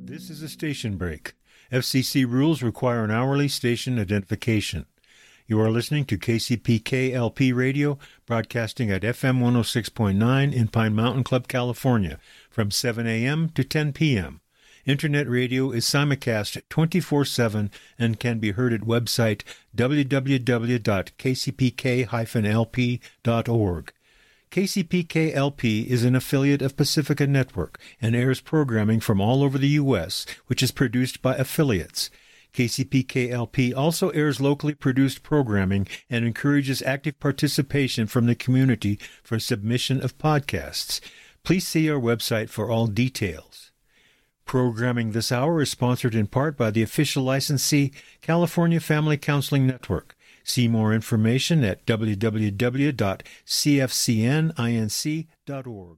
This is a station break. FCC rules require an hourly station identification. You are listening to KCPK LP Radio, broadcasting at FM 106.9 in Pine Mountain Club, California, from 7 a.m. to 10 p.m. Internet radio is simulcast 24/7 and can be heard at website www.kcpk-lp.org. KCPK-LP is an affiliate of Pacifica Network and airs programming from all over the U.S., which is produced by affiliates. KCPK-LP also airs locally produced programming and encourages active participation from the community for submission of podcasts. Please see our website for all details. Programming this hour is sponsored in part by the official licensee, California Family Counseling Network. See more information at www.cfcninc.org.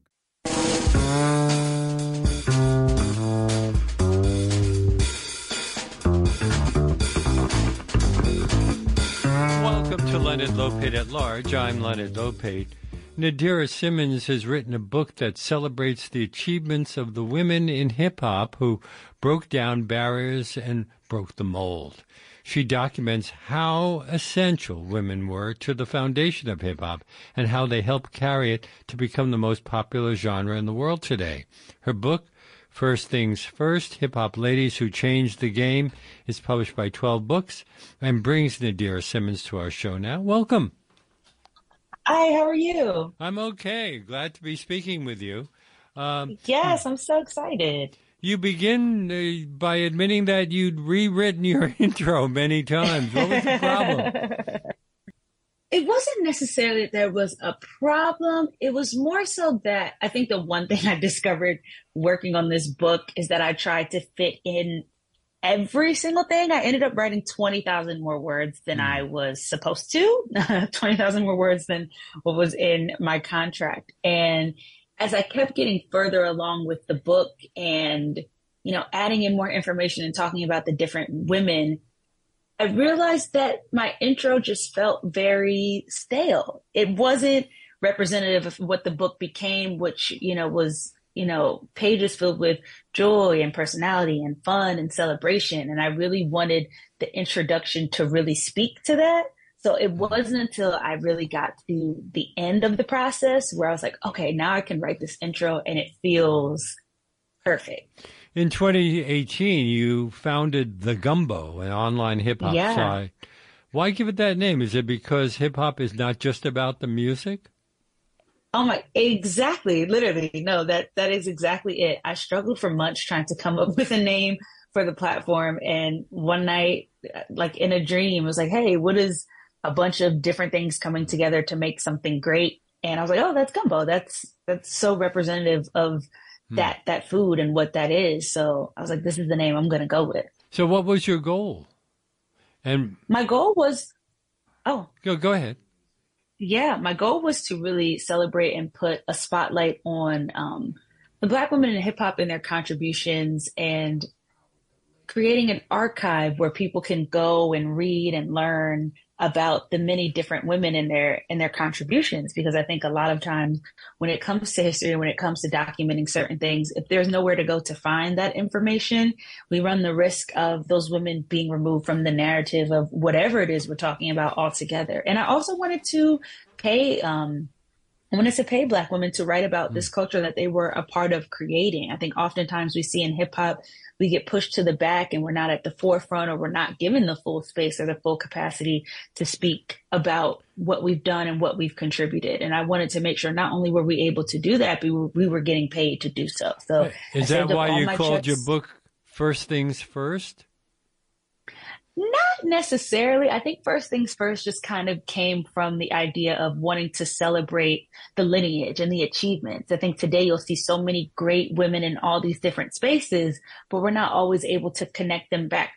Welcome to Leonard Lopate at Large. I'm Leonard Lopate. Nadira Simmons has written a book that celebrates the achievements of the women in hip-hop who broke down barriers and broke the mold. She documents how essential women were to the foundation of hip-hop and how they helped carry it to become the most popular genre in the world today. Her book, First Things First, Hip-Hop Ladies Who Changed the Game, is published by 12 Books and brings Nadira Simmons to our show now. Welcome. Hi, how are you? I'm okay. Glad to be speaking with you. Yes, I'm so excited. You begin by admitting that you'd rewritten your intro many times. What was the problem? It wasn't necessarily that there was a problem. It was more so that I think the one thing I discovered working on this book is that I tried to fit in every single thing. I ended up writing 20,000 more words than I was supposed to, 20,000 more words than what was in my contract. And as I kept getting further along with the book and, adding in more information and talking about the different women, I realized that my intro just felt very stale. It wasn't representative of what the book became, which, was pages filled with joy and personality and fun and celebration. And I really wanted the introduction to really speak to that. So it wasn't until I really got to the end of the process where I was like, okay, now I can write this intro and it feels perfect. In 2018, you founded The Gumbo, an online hip-hop site. Why give it that name? Is it because hip-hop is not just about the music? Oh my, exactly. Literally. No, that is exactly it. I struggled for months trying to come up with a name for the platform. And one night, like in a dream, it was like, hey, what is a bunch of different things coming together to make something great? And I was like, oh, that's gumbo. That's so representative of that food and what that is. So I was like, this is the name I'm going to go with. So what was your goal? And my goal was, Go ahead. Yeah, my goal was to really celebrate and put a spotlight on the Black women in hip hop and their contributions, and creating an archive where people can go and read and learn about the many different women in their contributions. Because I think a lot of times when it comes to history, when it comes to documenting certain things, if there's nowhere to go to find that information, we run the risk of those women being removed from the narrative of whatever it is we're talking about altogether. And I also wanted to pay Black women to write about this culture that they were a part of creating. I think oftentimes we see in hip hop, we get pushed to the back and we're not at the forefront, or we're not given the full space or the full capacity to speak about what we've done and what we've contributed. And I wanted to make sure not only were we able to do that, but we were getting paid to do so. So is that why you called your book First Things First? Not necessarily. I think First Things First just kind of came from the idea of wanting to celebrate the lineage and the achievements. I think today you'll see so many great women in all these different spaces, but we're not always able to connect them back